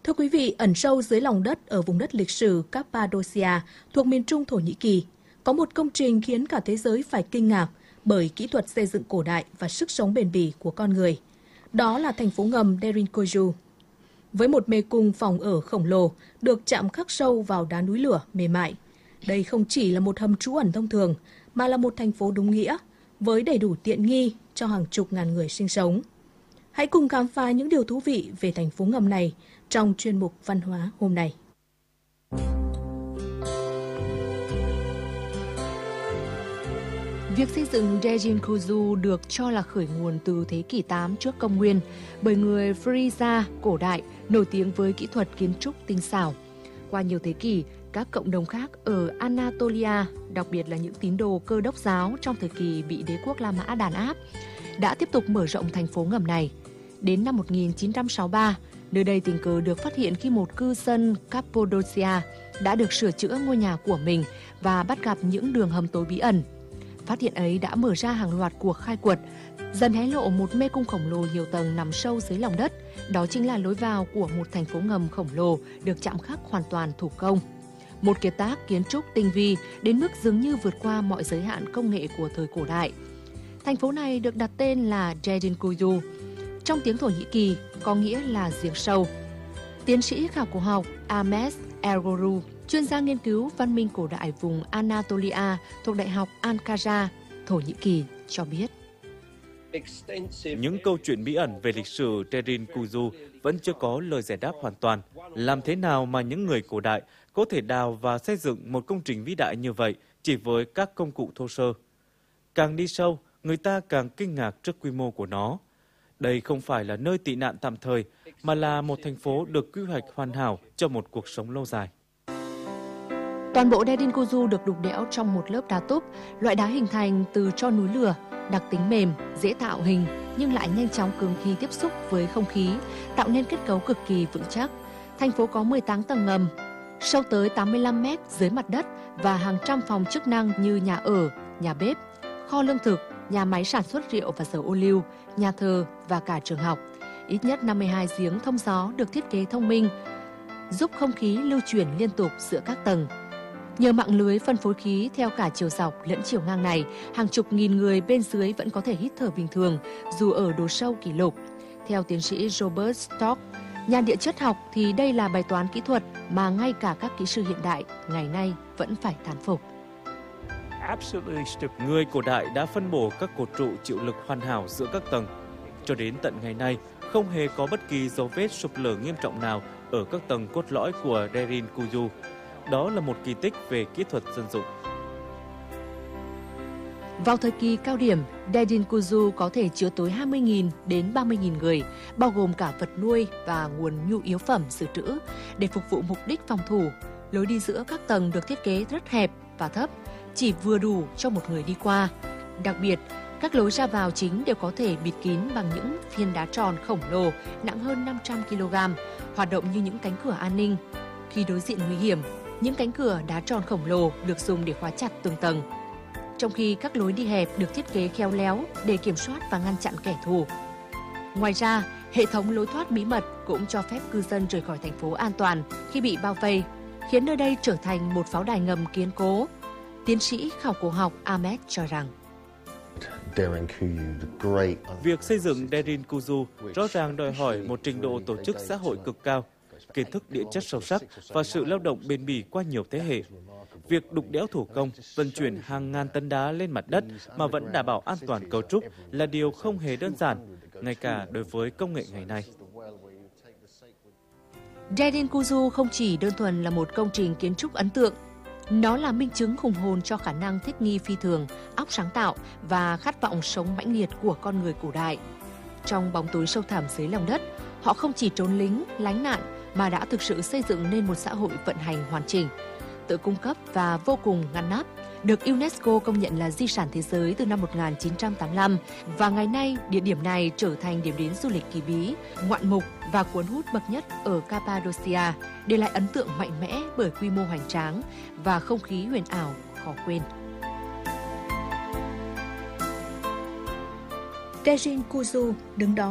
Thưa quý vị, ẩn sâu dưới lòng đất ở vùng đất lịch sử Cappadocia thuộc miền Trung Thổ Nhĩ Kỳ, có một công trình khiến cả thế giới phải kinh ngạc bởi kỹ thuật xây dựng cổ đại và sức sống bền bỉ của con người. Đó là thành phố ngầm Derinkuju. Với một mê cung phòng ở khổng lồ được chạm khắc sâu vào đá núi lửa mềm mại, đây không chỉ là một hầm trú ẩn thông thường mà là một thành phố đúng nghĩa với đầy đủ tiện nghi cho hàng chục ngàn người sinh sống. Hãy cùng khám phá những điều thú vị về thành phố ngầm này trong chuyên mục văn hóa hôm nay. Việc xây dựng Derinkuju được cho là khởi nguồn từ thế kỷ 8 trước công nguyên bởi người Frisia cổ đại nổi tiếng với kỹ thuật kiến trúc tinh xảo. Qua nhiều thế kỷ, các cộng đồng khác ở Anatolia, đặc biệt là những tín đồ Cơ đốc giáo trong thời kỳ bị đế quốc La Mã đàn áp, đã tiếp tục mở rộng thành phố ngầm này. Đến năm 1963, nơi đây tình cờ được phát hiện khi một cư dân Cappadocia đã được sửa chữa ngôi nhà của mình và bắt gặp những đường hầm tối bí ẩn. Phát hiện ấy đã mở ra hàng loạt cuộc khai quật, dần hé lộ một mê cung khổng lồ nhiều tầng nằm sâu dưới lòng đất. Đó chính là lối vào của một thành phố ngầm khổng lồ được chạm khắc hoàn toàn thủ công. Một kiệt tác kiến trúc tinh vi đến mức dường như vượt qua mọi giới hạn công nghệ của thời cổ đại. Thành phố này được đặt tên là Derinkuju. Trong tiếng Thổ Nhĩ Kỳ có nghĩa là giếng sâu. Tiến sĩ khảo cổ học Ahmet Ergoru, chuyên gia nghiên cứu văn minh cổ đại vùng Anatolia thuộc Đại học Ankara, Thổ Nhĩ Kỳ cho biết. Những câu chuyện bí ẩn về lịch sử Derinkuju vẫn chưa có lời giải đáp hoàn toàn. Làm thế nào mà những người cổ đại có thể đào và xây dựng một công trình vĩ đại như vậy chỉ với các công cụ thô sơ? Càng đi sâu, người ta càng kinh ngạc trước quy mô của nó. Đây không phải là nơi tị nạn tạm thời, mà là một thành phố được quy hoạch hoàn hảo cho một cuộc sống lâu dài. Toàn bộ Derinkuju được đục đẽo trong một lớp đá túp, loại đá hình thành từ tro núi lửa, đặc tính mềm, dễ tạo hình nhưng lại nhanh chóng cứng khi tiếp xúc với không khí, tạo nên kết cấu cực kỳ vững chắc. Thành phố có 18 tầng ngầm, sâu tới 85 mét dưới mặt đất và hàng trăm phòng chức năng như nhà ở, nhà bếp, kho lương thực, nhà máy sản xuất rượu và dầu ô liu, nhà thờ và cả trường học. Ít nhất 52 giếng thông gió được thiết kế thông minh, giúp không khí lưu chuyển liên tục giữa các tầng. Nhờ mạng lưới phân phối khí theo cả chiều dọc lẫn chiều ngang này, hàng chục nghìn người bên dưới vẫn có thể hít thở bình thường, dù ở độ sâu kỷ lục. Theo tiến sĩ Robert Stock, nhà địa chất học, thì đây là bài toán kỹ thuật mà ngay cả các kỹ sư hiện đại ngày nay vẫn phải thán phục. Người cổ đại đã phân bổ các cột trụ chịu lực hoàn hảo giữa các tầng. Cho đến tận ngày nay, không hề có bất kỳ dấu vết sụp lở nghiêm trọng nào ở các tầng cốt lõi của Derinkuju. Đó là một kỳ tích về kỹ thuật dân dụng. Vào thời kỳ cao điểm, Derinkuju có thể chứa tới 20.000 đến 30.000 người, bao gồm cả vật nuôi và nguồn nhu yếu phẩm dự trữ. Để phục vụ mục đích phòng thủ, lối đi giữa các tầng được thiết kế rất hẹp và thấp, chỉ vừa đủ cho một người đi qua. Đặc biệt, các lối ra vào chính đều có thể bịt kín bằng những phiên đá tròn khổng lồ nặng hơn 500 kg, hoạt động như những cánh cửa an ninh. Khi đối diện nguy hiểm, những cánh cửa đá tròn khổng lồ được dùng để khóa chặt từng tầng. Trong khi các lối đi hẹp được thiết kế khéo léo để kiểm soát và ngăn chặn kẻ thù. Ngoài ra, hệ thống lối thoát bí mật cũng cho phép cư dân rời khỏi thành phố an toàn khi bị bao vây, khiến nơi đây trở thành một pháo đài ngầm kiên cố. Tiến sĩ khảo cổ học Ahmet cho rằng, việc xây dựng Derinkuju rõ ràng đòi hỏi một trình độ tổ chức xã hội cực cao, kiến thức địa chất sâu sắc và sự lao động bền bỉ qua nhiều thế hệ. Việc đục đẽo thủ công, vận chuyển hàng ngàn tấn đá lên mặt đất mà vẫn đảm bảo an toàn cấu trúc là điều không hề đơn giản, ngay cả đối với công nghệ ngày nay. Derinkuju không chỉ đơn thuần là một công trình kiến trúc ấn tượng, nó là minh chứng hùng hồn cho khả năng thích nghi phi thường, óc sáng tạo và khát vọng sống mãnh liệt của con người cổ đại. Trong bóng tối sâu thẳm dưới lòng đất, họ không chỉ trốn lính, lánh nạn mà đã thực sự xây dựng nên một xã hội vận hành hoàn chỉnh, tự cung cấp và vô cùng ngăn nắp, được UNESCO công nhận là di sản thế giới từ năm 1985 và ngày nay địa điểm này trở thành điểm đến du lịch kỳ bí, ngoạn mục và cuốn hút bậc nhất ở Cappadocia, để lại ấn tượng mạnh mẽ bởi quy mô hoành tráng và không khí huyền ảo khó quên. Derinkuju đứng đó